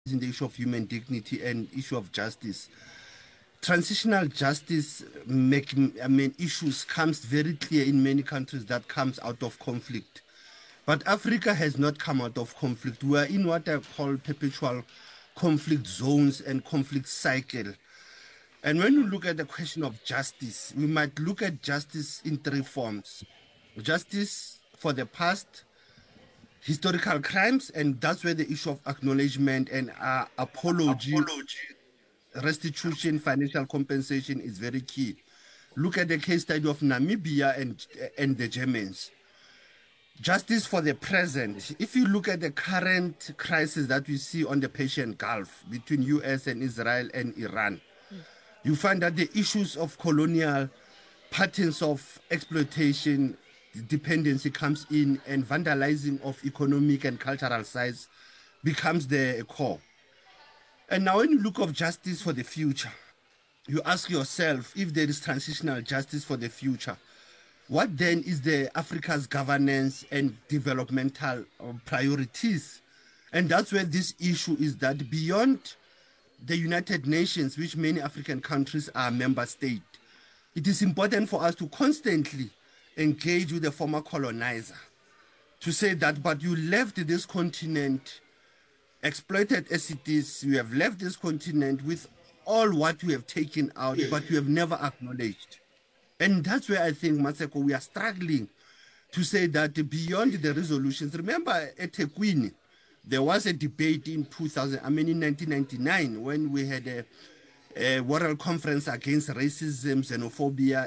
in the issue of human dignity and issue of justice. Transitional justice issues comes very clear in many countries that comes out of conflict. But Africa has not come out of conflict. We are in what I call perpetual conflict zones and conflict cycle. And when you look at the question of justice, we might look at justice in three forms. Justice for the past, historical crimes, and that's where the issue of acknowledgement and apology, restitution, financial compensation is very key. Look at the case study of Namibia and the Germans. Justice for the present. If you look at the current crisis that we see on the Persian Gulf between US and Israel and Iran, you find that the issues of colonial patterns of exploitation, dependency comes in, and vandalizing of economic and cultural sites becomes the core. And now when you look at justice for the future, you ask yourself, if there is transitional justice for the future, what then is the Africa's governance and developmental priorities? And that's where this issue is, that beyond the United Nations, which many African countries are member state, it is important for us to constantly engage with the former colonizer to say that, but you left this continent exploited as it is. You have left this continent with all what you have taken out, but you have never acknowledged. And that's where I think, Maseko, we are struggling to say that beyond the resolutions. Remember at eThekwini, there was a debate in 1999, when we had a World Conference Against Racism, Xenophobia,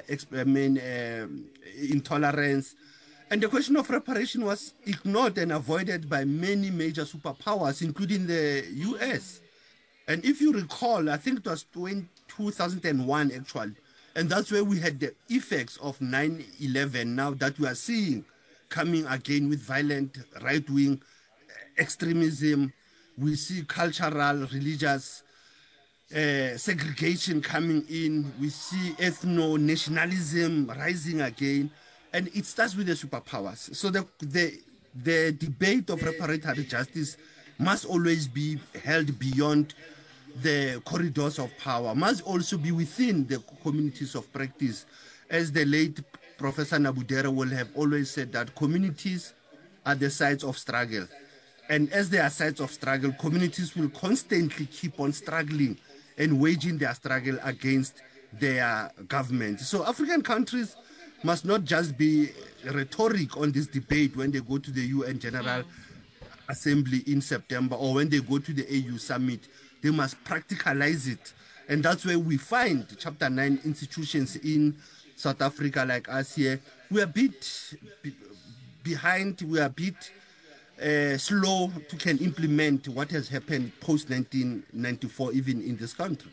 Intolerance. And the question of reparation was ignored and avoided by many major superpowers, including the US. And if you recall, I think it was 2001 actually, and that's where we had the effects of 9/11 now that we are seeing coming again with violent right-wing extremism. We see cultural, religious segregation coming in. We see ethno-nationalism rising again. And it starts with the superpowers. So the debate of reparatory justice must always be held beyond the corridors of power, must also be within the communities of practice. As the late Professor Nabudera will have always said, that communities are the sites of struggle. And as they are sites of struggle, communities will constantly keep on struggling and waging their struggle against their government. So African countries must not just be rhetoric on this debate when they go to the UN General Assembly in September, or when they go to the AU summit. They must practicalize it. And that's where we find Chapter 9 institutions in South Africa like us here. We are a bit behind, we are a bit slow to can implement what has happened post-1994, even in this country.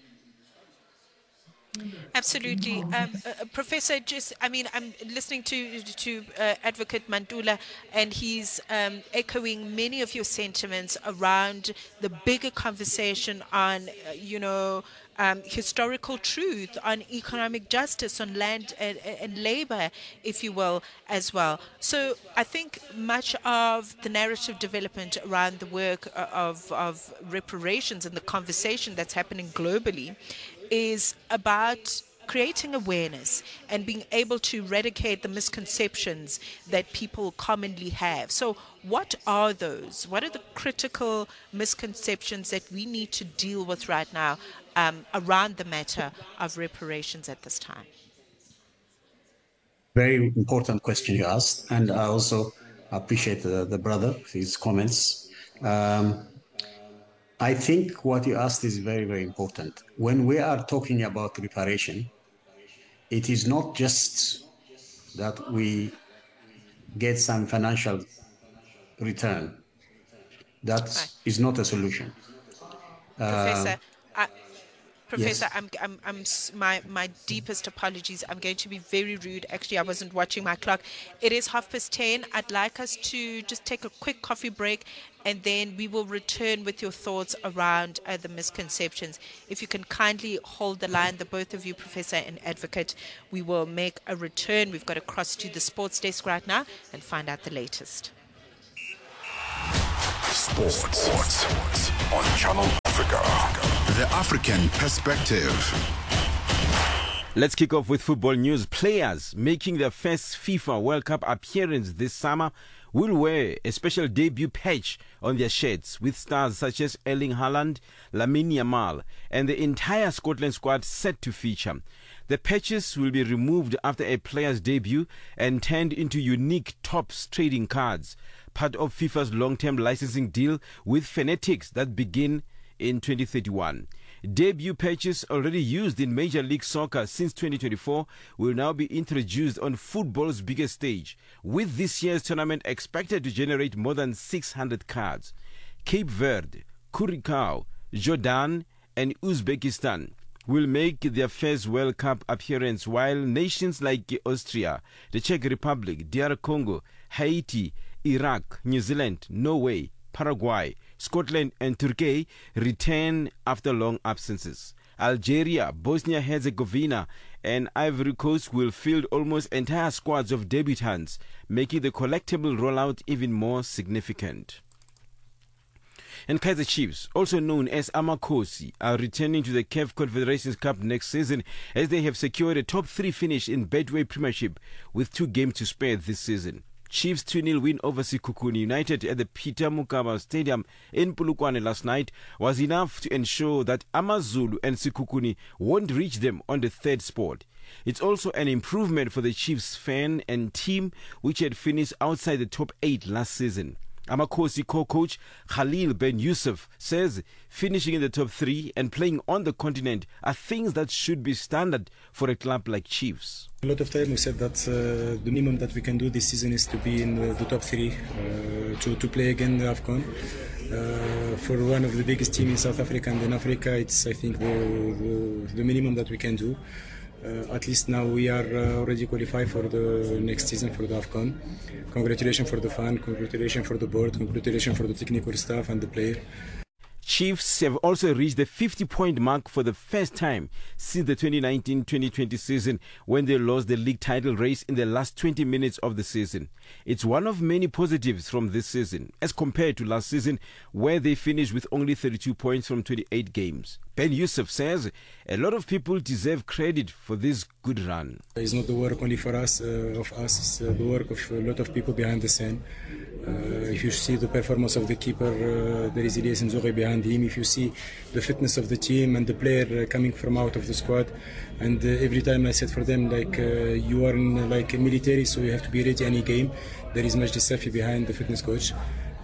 Absolutely. Professor, I'm listening to Advocate Mantula, and he's echoing many of your sentiments around the bigger conversation on, historical truth, on economic justice, on land and labor, if you will, as well. So I think much of the narrative development around the work of reparations and the conversation that's happening globally is about creating awareness and being able to eradicate the misconceptions that people commonly have. So what are those? What are the critical misconceptions that we need to deal with right now around the matter of reparations at this time? Very important question you asked, and I also appreciate the brother, his comments. I think what you asked is very, very important. When we are talking about reparation, it is not just that we get some financial return. That is not a solution. Professor, Professor, yes. my deepest apologies. I'm going to be very rude. Actually, I wasn't watching my clock. It is 10:30. I'd like us to just take a quick coffee break, and then we will return with your thoughts around the misconceptions. If you can kindly hold the line, the both of you, Professor and Advocate, we will make a return. We've got to cross to the sports desk right now and find out the latest. Sports on Channel Africa. The African perspective. Let's kick off with football news. Players making their first FIFA World Cup appearance this summer will wear a special debut patch on their shirts with stars such as Erling Haaland, Lamine Yamal, and the entire Scotland squad set to feature. The patches will be removed after a player's debut and turned into unique Topps trading cards, part of FIFA's long-term licensing deal with Fanatics that begin in 2031. Debut patches already used in Major League Soccer since 2024 will now be introduced on football's biggest stage, with this year's tournament expected to generate more than 600 cards. Cape Verde, Curacao, Jordan and Uzbekistan will make their first World Cup appearance, while nations like Austria, the Czech Republic, DR Congo, Haiti, Iraq, New Zealand, Norway, Paraguay, Scotland and Turkey return after long absences. Algeria, Bosnia-Herzegovina and Ivory Coast will field almost entire squads of debutants, making the collectible rollout even more significant. And Kaizer Chiefs, also known as Amakhosi, are returning to the CAF Confederations Cup next season as they have secured a top 3 finish in Betway Premiership with 2 games to spare this season. Chiefs' 2-0 win over Sekhukhune United at the Peter Mokaba Stadium in Polokwane last night was enough to ensure that AmaZulu and Sekhukhune won't reach them on the third spot. It's also an improvement for the Chiefs fan and team, which had finished outside the top 8 last season. Amakhosi co-coach Khalil Ben Yusuf says finishing in the top 3 and playing on the continent are things that should be standard for a club like Chiefs. A lot of time we said that the minimum that we can do this season is to be in the top 3 to play again the AFCON. For one of the biggest teams in South Africa and in Africa, it's I think the minimum that we can do. At least now we are already qualified for the next season for the AFCON. Congratulations for the fan, congratulations for the board, congratulations for the technical staff and the player. Chiefs have also reached the 50-point mark for the first time since the 2019-2020 season, when they lost the league title race in the last 20 minutes of the season. It's one of many positives from this season, as compared to last season, where they finished with only 32 points from 28 games. Ben Yusuf says a lot of people deserve credit for this good run. It's not the work only for us, it's the work of a lot of people behind the scene. If you see the performance of the keeper, there is Elias Nzoghi behind him. If you see the fitness of the team and the player coming from out of the squad, and every time I said for them, like you are in like a military, so you have to be ready any game. There is Majdi Safi behind the fitness coach.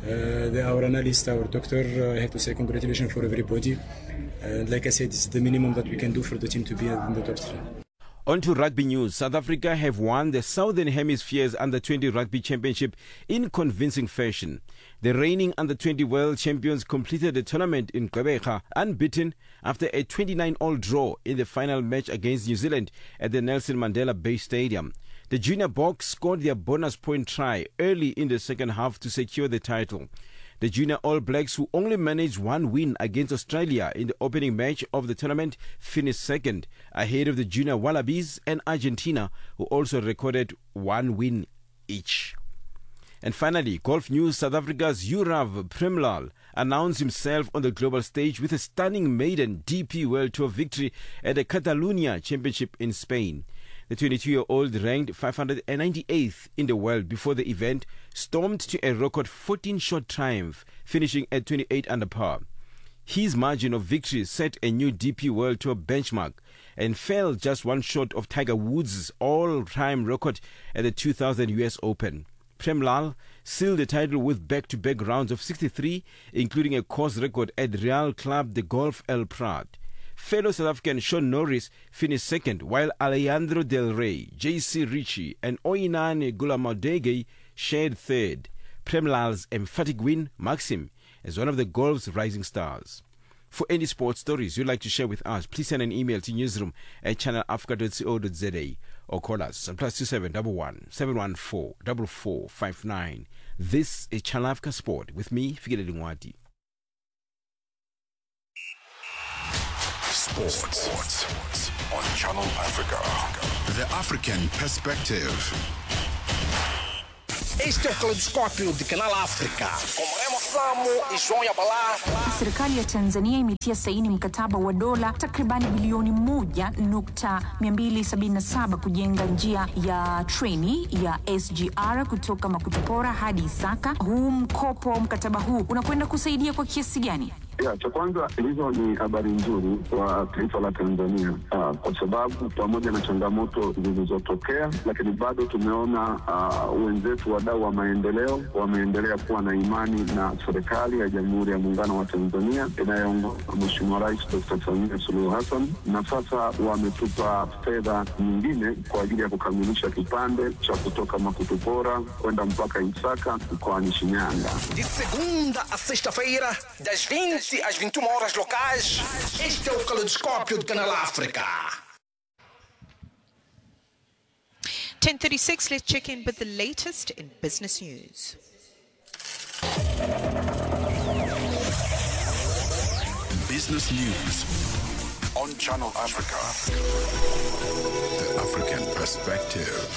Our analyst, our doctor, I have to say congratulations for everybody. Like I said, it's the minimum that we can do for the team to be in the top 3. On to rugby news. South Africa have won the Southern Hemisphere's Under-20 Rugby Championship in convincing fashion. The reigning Under-20 World Champions completed the tournament in Gqeberha unbeaten after a 29-all draw in the final match against New Zealand at the Nelson Mandela Bay Stadium. The Junior Boks scored their bonus point try early in the second half to secure the title. The Junior All Blacks, who only managed 1 win against Australia in the opening match of the tournament, finished second, ahead of the Junior Wallabies and Argentina, who also recorded 1 win each. And finally, golf news. South Africa's Yurav Premlal announced himself on the global stage with a stunning maiden DP World Tour victory at the Catalunya Championship in Spain. The 22-year-old, ranked 598th in the world before the event, stormed to a record 14-shot triumph, finishing at 28 under par. His margin of victory set a new DP World Tour benchmark and fell just 1 short of Tiger Woods' all-time record at the 2000 US Open. Premlal sealed the title with back-to-back rounds of 63, including a course record at Real Club de Golf El Prat. Fellow South African Shaun Norris finished second, while Alejandro Del Rey, J.C. Ritchie and Oinane Gulamodege shared third. Premlal's emphatic win marks him as one of the golf's rising stars. For any sports stories you'd like to share with us, please send an email to newsroom@channelafrica.co.za or call us on +2711 714 4459. This is Channel Africa Sport with me, Fikile Lingwati. Sports on Channel Africa. The African perspective. Este é o Caleidoscópio de Canal África, com Remo Flamo e João Yabalá. Serikali ya Tanzania imetia saini mkataba wa dola takribani bilioni 1.277 kujenga njia ya treni ya SGR kutoka Makutupora hadi Isaka. Huu mkataba huu unakwenda kusaidia kwa kiasi gani? Cha kwanza, hizo ni habari nzuri kwa taifa la Tanzania kwa sababu pamoja na changamoto zilizotokea, lakini bado tumeona wenzetu wadau wa maendeleo wameendelea kuwa na imani na serikali ya Jamhuri ya Muungano wa Tanzania inayoongozwa na Mheshimiwa Rais Dr. Samia Suluhu Hassan, na sasa wametupa fedha nyingine kwa ajili ya kukamilisha kipande cha kutoka Makutupora kwenda mpaka Isaka mkoani Shinyanga. De segunda a sexta-feira, das 20 às 21 horas locais, este é o Caleidoscópio de Canal África. 10:36, let's check in with the latest in business news. Business news on Channel Africa. The African perspective.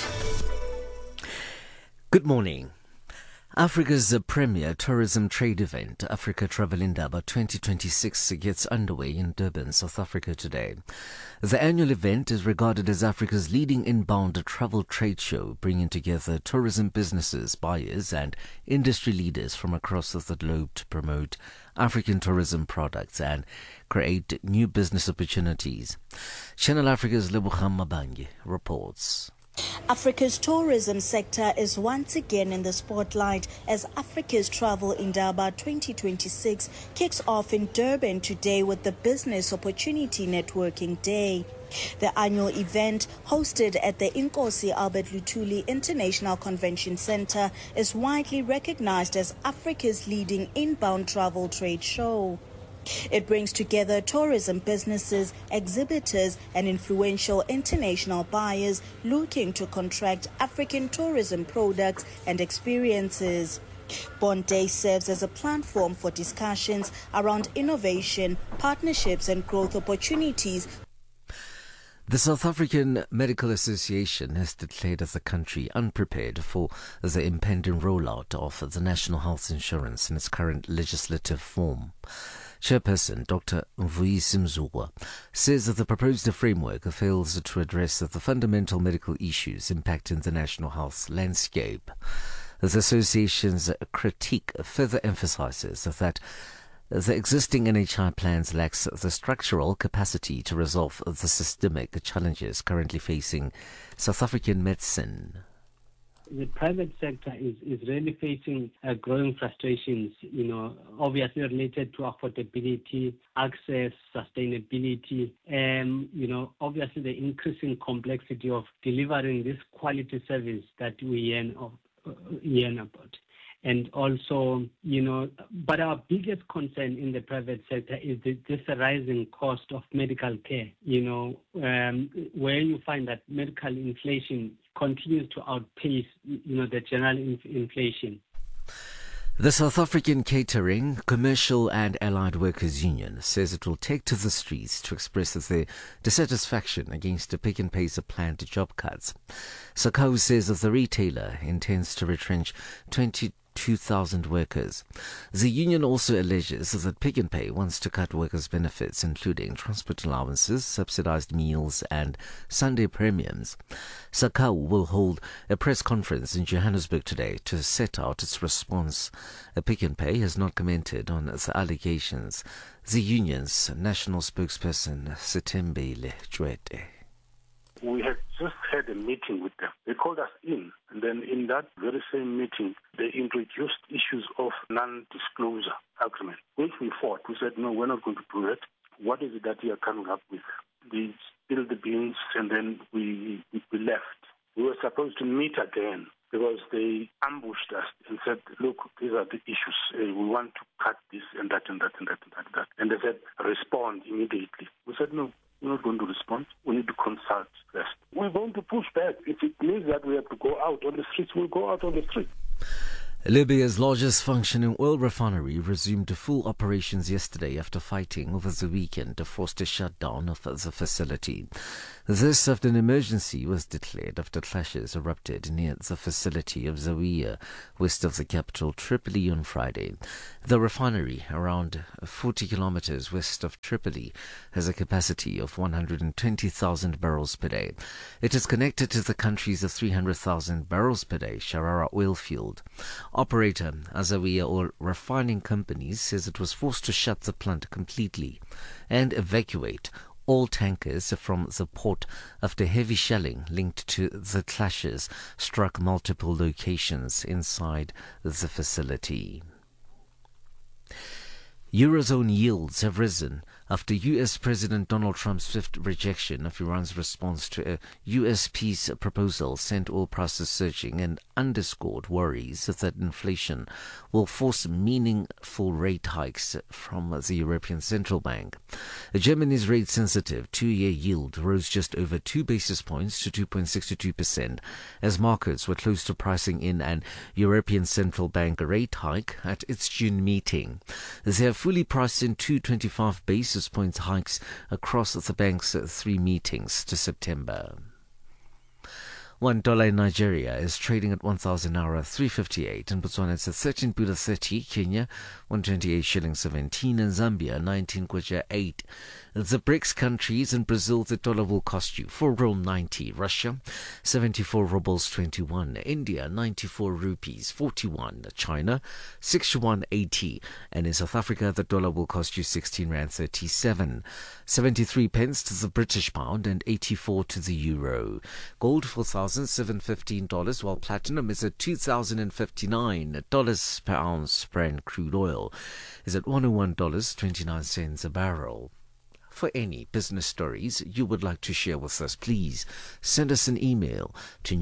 Good morning. Africa's premier tourism trade event, Africa Travel Indaba 2026, gets underway in Durban, South Africa today. The annual event is regarded as Africa's leading inbound travel trade show, bringing together tourism businesses, buyers and industry leaders from across the globe to promote African tourism products and create new business opportunities. Channel Africa's Lebogang Mabange reports. Africa's tourism sector is once again in the spotlight as Africa's Travel Indaba 2026 kicks off in Durban today with the Business Opportunity Networking Day. The annual event, hosted at the Inkosi Albert Luthuli International Convention Center, is widely recognized as Africa's leading inbound travel trade show. It brings together tourism businesses, exhibitors, and influential international buyers looking to contract African tourism products and experiences. Bond Day serves as a platform for discussions around innovation, partnerships, and growth opportunities. The South African Medical Association has declared the country unprepared for the impending rollout of the National Health Insurance in its current legislative form. Chairperson Dr. Mvuyisi Mzukwa says that the proposed framework fails to address the fundamental medical issues impacting the national health landscape. The association's critique further emphasizes that the existing NHI plans lacks the structural capacity to resolve the systemic challenges currently facing South African medicine. The private sector is really facing growing frustrations, obviously related to affordability, access, sustainability, and, obviously the increasing complexity of delivering this quality service that we yearn about. And also, but our biggest concern in the private sector is this rising cost of medical care, where you find that medical inflation continues to outpace, the general inflation. The South African Catering, Commercial and Allied Workers Union says it will take to the streets to express their dissatisfaction against the Pick n Pay's planned job cuts. Sakau says that the retailer intends to retrench 22,000 workers. The union also alleges that Pick n Pay wants to cut workers' benefits, including transport allowances, subsidized meals and Sunday premiums. Sakau will hold a press conference in Johannesburg today to set out its response. Pick n Pay has not commented on the allegations. The union's national spokesperson, Sithembile Jwete. We had just had a meeting with them. They called us in, and then in that very same meeting, they introduced issues of non-disclosure agreement, which we fought. We said, no, we're not going to do that. What is it that you are coming up with? They spilled the beans, and then we left. We were supposed to meet again because they ambushed us and said, look, these are the issues. We want to cut this and that and that and that and that. And they said, respond immediately. We said, no. We're not going to respond. We need to consult first. We're going to push back. If it means that we have to go out on the streets, we'll go out on the streets. Libya's largest functioning oil refinery resumed full operations yesterday after fighting over the weekend forced a shutdown of the facility. This after an emergency was declared after clashes erupted near the facility of Zawiya, west of the capital Tripoli on Friday. The refinery, around 40 kilometers west of Tripoli, has a capacity of 120,000 barrels per day. It is connected to the country's 300,000 barrels per day Sharara oil field. Operator Zawiya Oil Refining Company says it was forced to shut the plant completely and evacuate all tankers from the port after heavy shelling linked to the clashes struck multiple locations inside the facility. Eurozone yields have risen after U.S. President Donald Trump's swift rejection of Iran's response to a U.S. peace proposal sent oil prices surging and underscored worries that inflation will force meaningful rate hikes from the European Central Bank. Germany's rate-sensitive two-year yield rose just over 2 basis points to 2.62% as markets were close to pricing in an European Central Bank rate hike at its June meeting. They have fully priced in 225 basis points hikes across the bank's 3 meetings to September. $1 in Nigeria is trading at 1,000 naira 358, and Botswana it's at 13 pula 30, Kenya 128 shilling 17, and Zambia 19 kwacha 8. The BRICS countries and Brazil, the dollar will cost you 4 ruble 90, Russia 74 rubles 21, India 94 rupees 41, China 61 80, and in South Africa the dollar will cost you 16 rand 37, 73 pence to the British pound and 84 to the euro. Gold $4,715, while platinum is at $2,059 per ounce. Brent crude oil is at $101.29 a barrel. For any business stories you would like to share with us, please send us an email to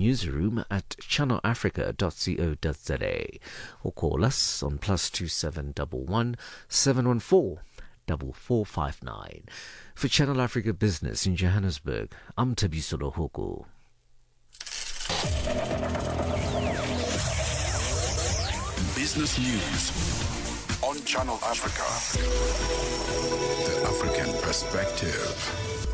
newsroom@channelafrica.co.za or call us on +2711 714 4459. For Channel Africa Business in Johannesburg, I'm Thabisolo Hoko. Business News on Channel Africa. The African Perspective.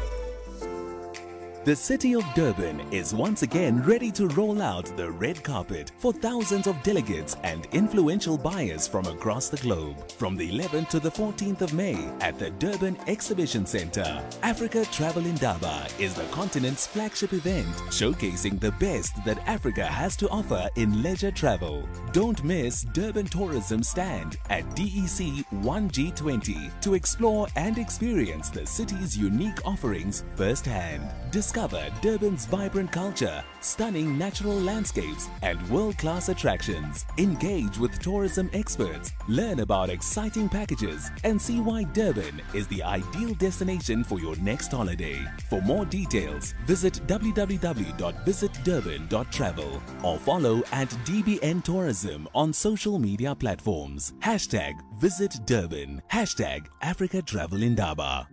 The city of Durban is once again ready to roll out the red carpet for thousands of delegates and influential buyers from across the globe. From the 11th to the 14th of May at the Durban Exhibition Center, Africa Travel Indaba is the continent's flagship event, showcasing the best that Africa has to offer in leisure travel. Don't miss Durban Tourism Stand at DEC 1G20 to explore and experience the city's unique offerings firsthand. Discover Durban's vibrant culture, stunning natural landscapes, and world-class attractions. Engage with tourism experts, learn about exciting packages, and see why Durban is the ideal destination for your next holiday. For more details, visit www.visitdurban.travel or follow at DBN Tourism on social media platforms. #Visit Durban. #Africa Travel Indaba.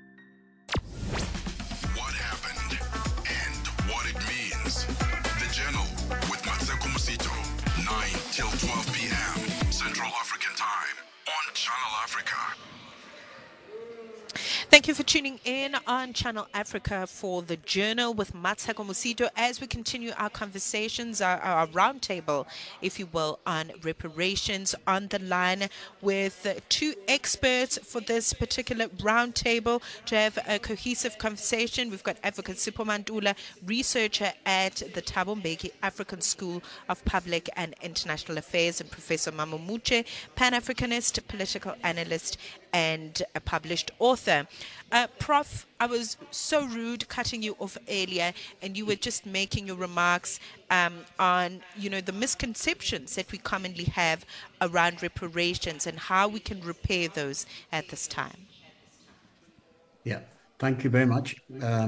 The Journal with Matseko Musito, 9 till 12 p.m. Central African Time on Channel Africa. Thank you for tuning in on Channel Africa for The Journal with Matseko Musito as we continue our conversations, our roundtable, if you will, on reparations. On the line with 2 experts for this particular roundtable to have a cohesive conversation. We've got Advocate Sipho Mantula, researcher at the Thabo Mbeki African School of Public and International Affairs, and Professor Mamo Muche, Pan-Africanist, political analyst, and a published author. Prof, I was so rude cutting you off earlier, and you were just making your remarks on, the misconceptions that we commonly have around reparations and how we can repair those at this time. Yeah, thank you very much.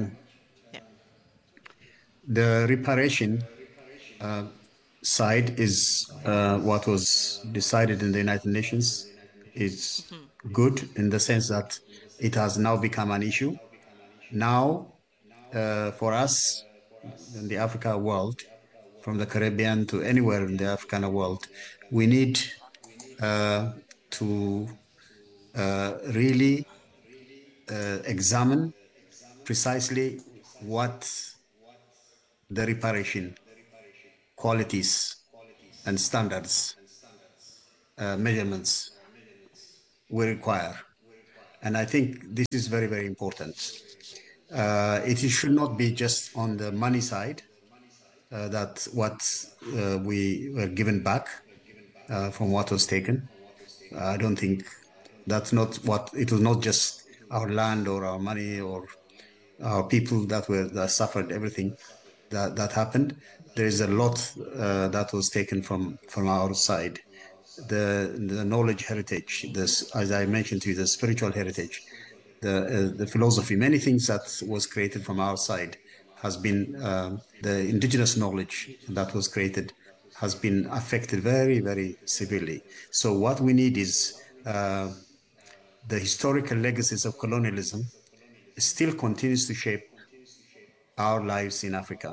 The reparation side is what was decided in the United Nations. It's good in the sense that it has now become an issue. Now, for us in the Africa world, from the Caribbean to anywhere in the African world. We need to really examine precisely what the reparation qualities and standards, measurements we require. And I think this is very, very important. It should not be just on the money side, that what we were given back from what was taken. I don't think that's not what, it was not just our land or our money or our people that suffered everything that happened. There is a lot that was taken from our side. The knowledge heritage, this, as I mentioned to you, the spiritual heritage, the philosophy, many things that was created from our side has been, the indigenous knowledge that was created has been affected very, very severely. So what we need is the historical legacies of colonialism still continues to shape our lives in Africa.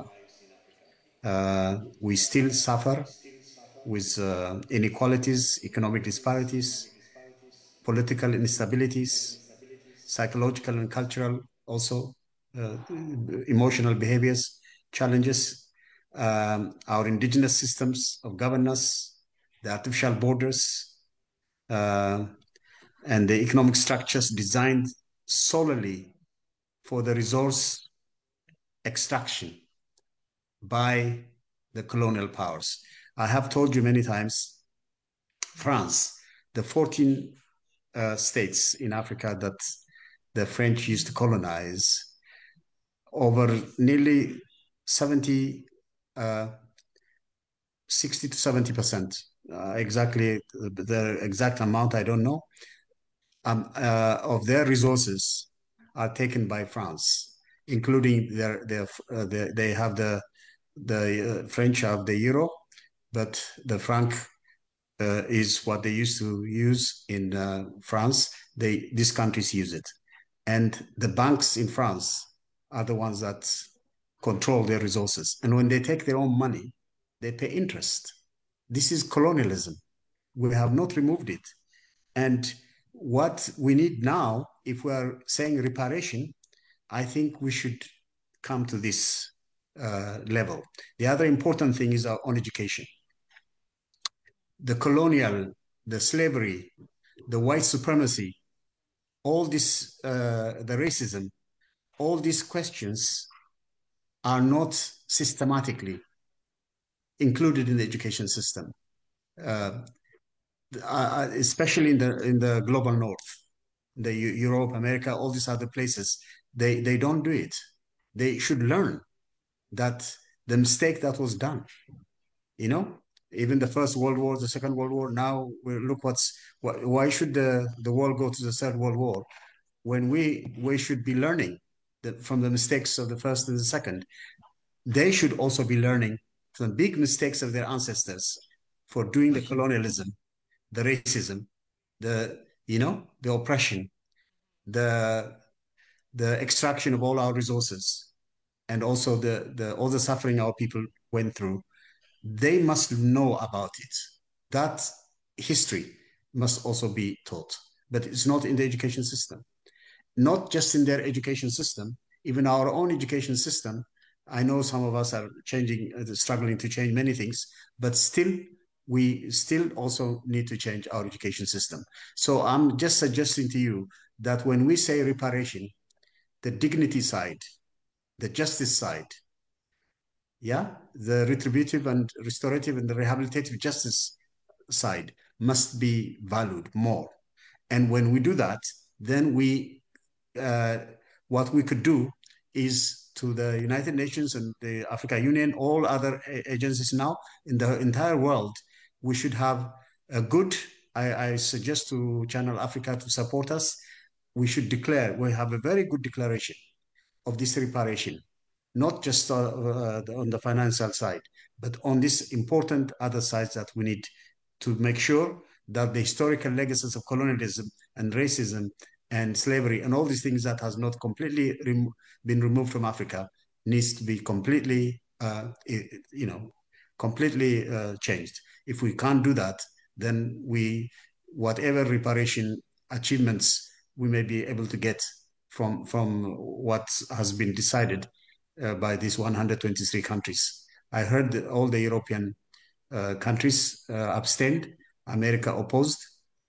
We still suffer with inequalities, economic disparities, political instabilities, psychological and cultural also, emotional behaviors, challenges, our indigenous systems of governance, the artificial borders, and the economic structures designed solely for the resource extraction by the colonial powers. I have told you many times, France, the 14 states in Africa that the French used to colonize, over nearly 60 to 70%, exactly the exact amount I don't know, of their resources are taken by France, including they have the French have the euro, but the franc is what they used to use in France. These countries use it. And the banks in France are the ones that control their resources. And when they take their own money, they pay interest. This is colonialism. We have not removed it. And what we need now, if we are saying reparation, I think we should come to this level. The other important thing is on education. The colonial, the slavery, the white supremacy, all this, the racism, all these questions are not systematically included in the education system, especially in the global north, Europe, America, all these other places. They don't do it. They should learn that the mistake that was done, you know, even the First World War, the Second World War, now look why should the world go to the Third World War when we should be learning from the mistakes of the first and the second? They should also be learning from the big mistakes of their ancestors for doing the colonialism, the racism, the oppression, the extraction of all our resources, and also all the suffering our people went through. They must know about it. That history must also be taught, but it's not in the education system. Not just in their education system, even our own education system. I know some of us are struggling to change many things, but we still also need to change our education system. So I'm just suggesting to you that when we say reparation, the dignity side, the justice side, the retributive and restorative and the rehabilitative justice side must be valued more. And when we do that, then what we could do is, to the United Nations and the African Union, all other agencies now in the entire world, we should have a good, I suggest to Channel Africa to support us. We should we have a very good declaration of this reparation, not just on the financial side, but on this important other sides that we need to make sure that the historical legacies of colonialism and racism and slavery and all these things that has not completely been removed from Africa needs to be completely, completely changed. If we can't do that, then whatever reparation achievements we may be able to get from what has been decided by these 123 countries. I heard that all the European countries abstained. America opposed.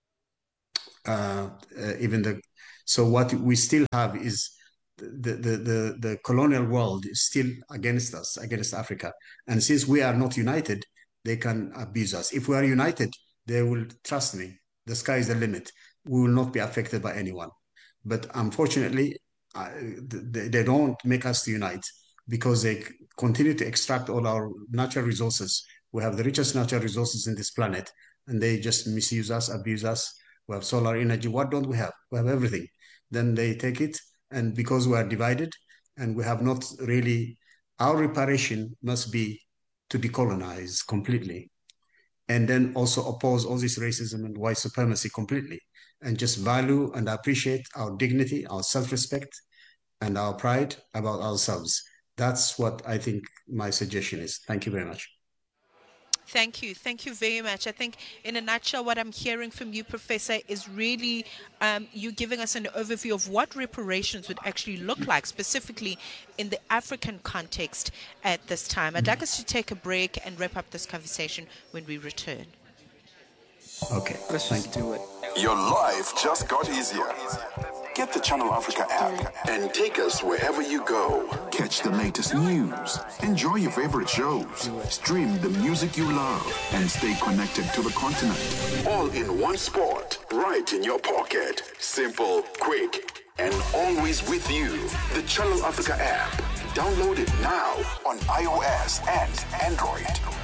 So what we still have is the colonial world is still against us, against Africa. And since we are not united, they can abuse us. If we are united, they will, trust me, the sky is the limit. We will not be affected by anyone. But unfortunately, they don't make us unite because they continue to extract all our natural resources. We have the richest natural resources in this planet, and they just misuse us, abuse us. We have solar energy. What don't we have? We have everything. Then they take it, and because we are divided and we have not really, our reparation must be to decolonize completely, and then also oppose all this racism and white supremacy completely, and just value and appreciate our dignity, our self-respect, and our pride about ourselves. That's what I think my suggestion is. Thank you very much. Thank you. Thank you very much. I think in a nutshell, what I'm hearing from you, Professor, is really you giving us an overview of what reparations would actually look like, specifically in the African context at this time. I'd like us to take a break and wrap up this conversation when we return. Okay. Let's just do it. Your life just got easier. Get the Channel Africa app and take us wherever you go. Catch the latest news, enjoy your favorite shows, stream the music you love, and stay connected to the continent. All in one spot, right in your pocket. Simple, quick, and always with you. The Channel Africa app. Download it now on iOS and Android.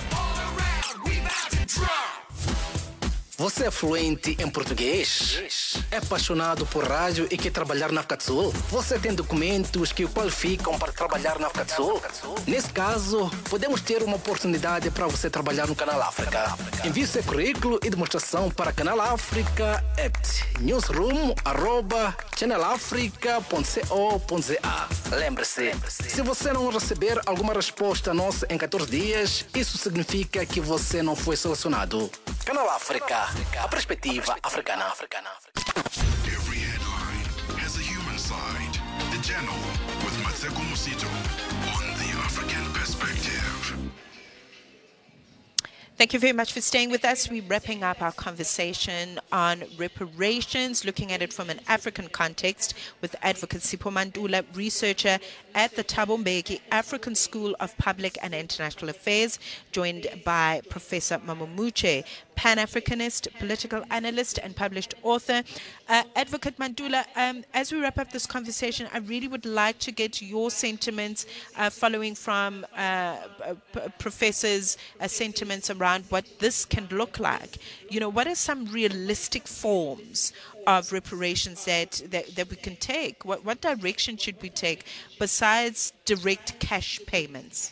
Você é fluente em português? É apaixonado por rádio e quer trabalhar na África do Sul? Você tem documentos que o qualificam para trabalhar na África do Sul? Nesse caso, podemos ter uma oportunidade para você trabalhar no Canal África. Envie seu currículo e demonstração para Canal África at newsroom@channelafrica.co.za. Lembre-se, se você não receber alguma resposta nossa em 14 dias, isso significa que você não foi selecionado. Canal África, a perspectiva africana. Every headline has a human side. The Channel with Matseko Musito on the African Perspective. Thank you very much for staying with us. We're wrapping up our conversation on reparations, looking at it from an African context with Advocate Sipho Mantula, researcher at the Thabo Mbeki African School of Public and International Affairs, joined by Professor Mamumuche, Pan-Africanist, political analyst, and published author. Advocate Mantula, as we wrap up this conversation, I really would like to get your sentiments following from Professor's sentiments around what this can look like. You know, what are some realistic forms of reparations that we can take? What direction should we take besides direct cash payments?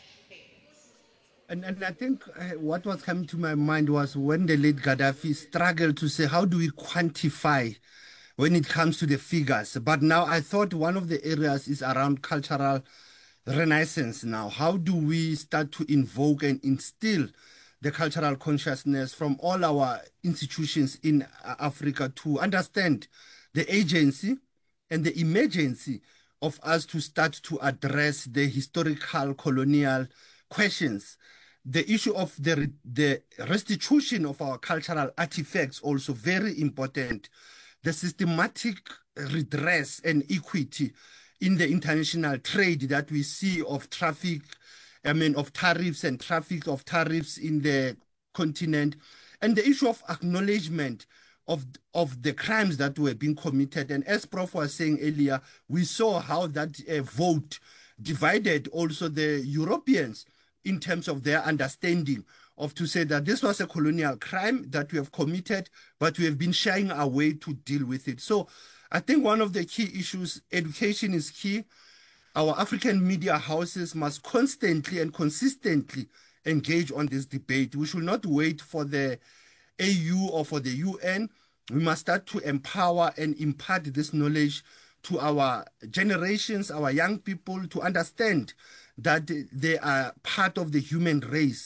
And I think what was coming to my mind was when the late Gaddafi struggled to say, how do we quantify when it comes to the figures? But now I thought one of the areas is around cultural renaissance now. How do we start to invoke and instill the cultural consciousness from all our institutions in Africa to understand the agency and the emergency of us to start to address the historical colonial questions? The issue of the restitution of our cultural artifacts also very important. The systematic redress and equity in the international trade that we see of traffic, of tariffs and traffic of tariffs in the continent, and the issue of acknowledgement of the crimes that were being committed. And as Prof was saying earlier, we saw how that vote divided also the Europeans in terms of their understanding of to say that this was a colonial crime that we have committed, but we have been shying away to deal with it. So I think one of the key issues, education is key. Our African media houses must constantly and consistently engage on this debate. We should not wait for the AU or for the UN. We must start to empower and impart this knowledge to our generations, our young people, to understand that they are part of the human race,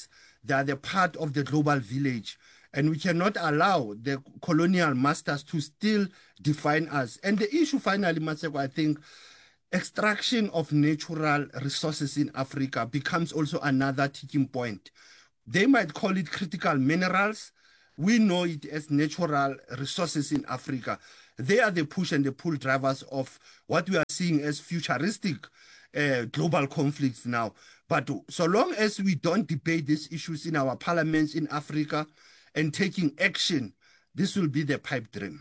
They are the part of the global village. And we cannot allow the colonial masters to still define us. And the issue finally, Maseko, I think, extraction of natural resources in Africa becomes also another ticking point. They might call it critical minerals. We know it as natural resources in Africa. They are the push and the pull drivers of what we are seeing as futuristic global conflicts now. But so long as we don't debate these issues in our parliaments in Africa and taking action, this will be the pipe dream.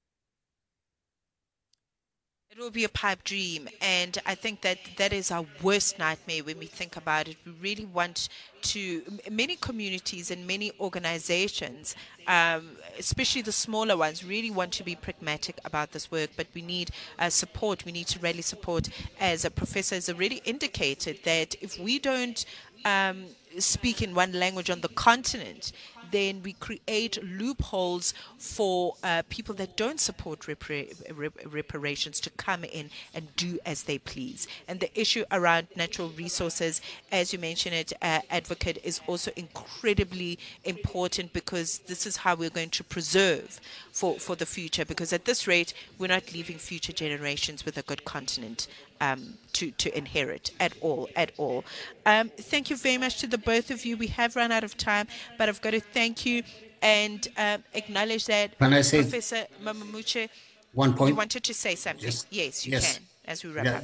It will be a pipe dream, and I think that is our worst nightmare when we think about it. We really want to, many communities and many organizations, especially the smaller ones, really want to be pragmatic about this work, but we need support. We need to really support, as a professor has already indicated, that if we don't speak in one language on the continent, then we create loopholes for people that don't support reparations to come in and do as they please. And the issue around natural resources, as you mentioned it, Advocate, is also incredibly important, because this is how we're going to preserve for the future, because at this rate, we're not leaving future generations with a good continent to inherit at all. Thank you very much to the both of you. We have run out of time, but I've got to thank you and acknowledge that. Can I say Professor Mamamuche, 1 point? You wanted to say something? Yes, you can, as we wrap up.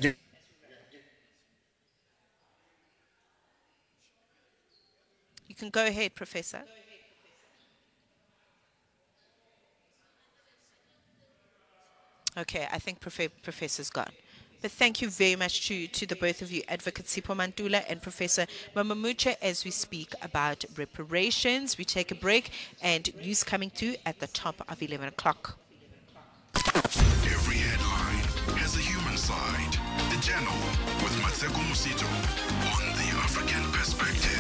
You can go ahead, Professor. Okay, I think Professor's gone. But thank you very much to the both of you, Advocate Sipho Mantula and Professor Mamamuche, as we speak about reparations. We take a break, and news coming through at the top of 11 o'clock. Every headline has a human side. The Channel with Maseko Musito on the African Perspective.